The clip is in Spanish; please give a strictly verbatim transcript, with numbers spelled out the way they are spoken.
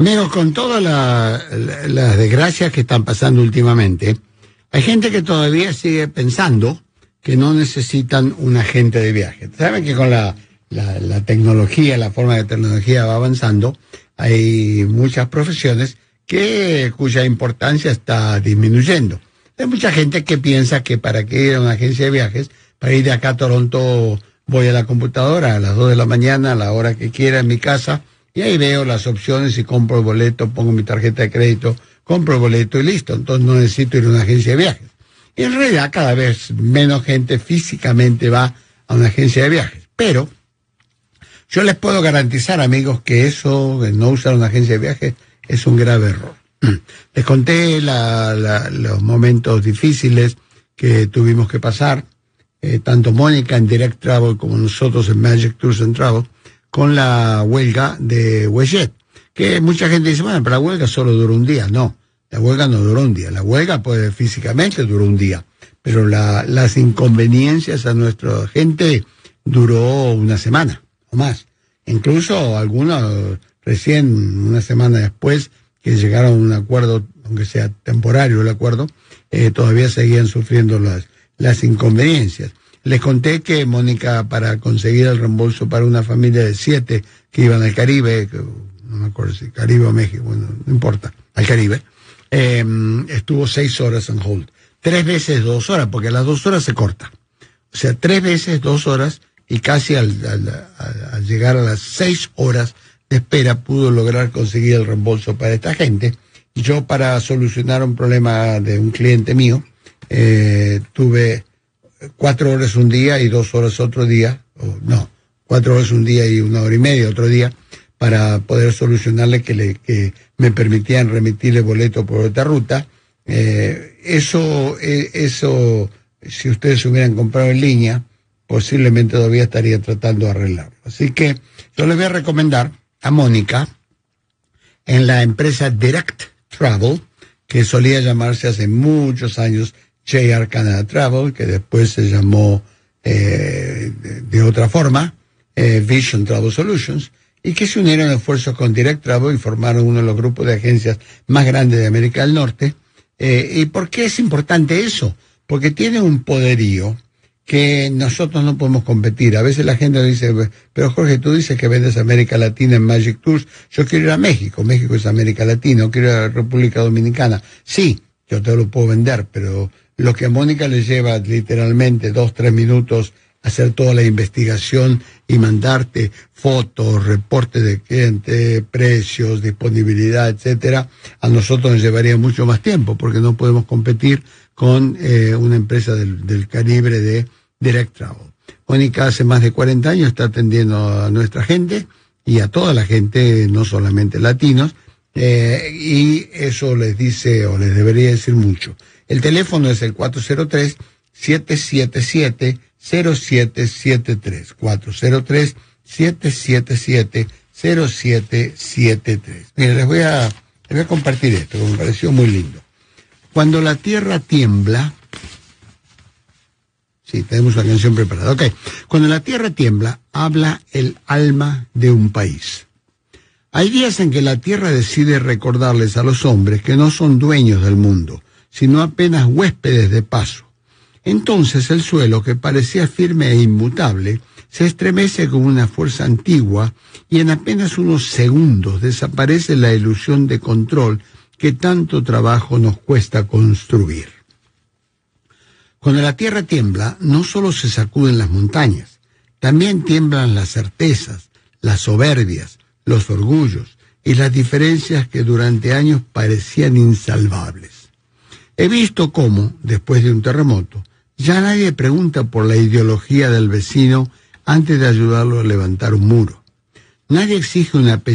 Amigos, con todas la, la, las desgracias que están pasando últimamente, hay gente que todavía sigue pensando que no necesitan un agente de viaje. Saben que con la, la, la tecnología, la forma de tecnología va avanzando, hay muchas profesiones que cuya importancia está disminuyendo. Hay mucha gente que piensa que para qué ir a una agencia de viajes, para ir de acá a Toronto, voy a la computadora a las dos de la mañana, a la hora que quiera en mi casa, y ahí veo las opciones y compro el boleto, pongo mi tarjeta de crédito, compro el boleto y listo. Entonces no necesito ir a una agencia de viajes. Y en realidad cada vez menos gente físicamente va a una agencia de viajes. Pero yo les puedo garantizar, amigos, que eso, de no usar una agencia de viajes, es un grave error. Les conté la, la, los momentos difíciles que tuvimos que pasar, eh, tanto Mónica en Direct Travel como nosotros en Magic Tours and Travel, con la huelga de WestJet, que mucha gente dice, bueno, pero la huelga solo duró un día. No, la huelga no duró un día. La huelga, pues, físicamente duró un día, pero la, las inconveniencias a nuestra gente duró una semana o más. Incluso algunos recién, una semana después que llegaron a un acuerdo, aunque sea temporario el acuerdo, eh, todavía seguían sufriendo las, las inconveniencias. Les conté que Mónica, para conseguir el reembolso para una familia de siete que iban al Caribe, que, no me acuerdo si Caribe o México, bueno, no importa, al Caribe, eh, estuvo seis horas en hold. Tres veces dos horas, porque a las dos horas se corta. O sea, tres veces dos horas y casi al, al, al, al llegar a las seis horas de espera pudo lograr conseguir el reembolso para esta gente. Y yo, para solucionar un problema de un cliente mío, eh, tuve cuatro horas un día y dos horas otro día, o no, cuatro horas un día y una hora y media otro día, para poder solucionarle que, le, que me permitían remitirle boleto por otra ruta. Eh, eso, eh, eso, si ustedes hubieran comprado en línea, posiblemente todavía estaría tratando de arreglarlo. Así que yo les voy a recomendar a Mónica en la empresa Direct Travel, que solía llamarse hace muchos años J R Canada Travel, que después se llamó eh, de, de otra forma, eh, Vision Travel Solutions, y que se unieron a esfuerzos con Direct Travel y formaron uno de los grupos de agencias más grandes de América del Norte. Eh, ¿Y por qué es importante eso? Porque tiene un poderío que nosotros no podemos competir. A veces la gente dice, pero Jorge, tú dices que vendes América Latina en Magic Tours, yo quiero ir a México, México es América Latina, quiero ir a la República Dominicana. Sí, yo te lo puedo vender, pero lo que a Mónica le lleva literalmente dos, tres minutos hacer toda la investigación y mandarte fotos, reportes de cliente, precios, disponibilidad, etcétera, a nosotros nos llevaría mucho más tiempo porque no podemos competir con eh, una empresa del, del calibre de Direct Travel. Mónica hace más de cuarenta años está atendiendo a nuestra gente y a toda la gente, no solamente latinos, eh, y eso les dice o les debería decir mucho. El teléfono es el cuatro cero tres, siete siete siete, cero siete siete tres, cuatro cero tres, siete siete siete, cero siete siete tres. Miren, les voy a, les voy a compartir esto, que me pareció muy lindo. Cuando la tierra tiembla, sí, tenemos una canción preparada, ok. Cuando la tierra tiembla, habla el alma de un país. Hay días en que la tierra decide recordarles a los hombres que no son dueños del mundo, sino apenas huéspedes de paso. Entonces el suelo, que parecía firme e inmutable, se estremece con una fuerza antigua y en apenas unos segundos desaparece la ilusión de control que tanto trabajo nos cuesta construir. Cuando la tierra tiembla, no solo se sacuden las montañas, también tiemblan las certezas, las soberbias, los orgullos y las diferencias que durante años parecían insalvables. He visto cómo, después de un terremoto, ya nadie pregunta por la ideología del vecino antes de ayudarlo a levantar un muro. Nadie exige una